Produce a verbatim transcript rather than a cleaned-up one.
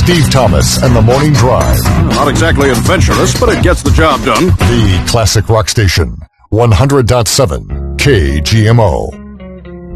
Steve Thomas and the Morning Drive. Not exactly adventurous, but it gets the job done. The Classic Rock Station, one hundred point seven K G M O.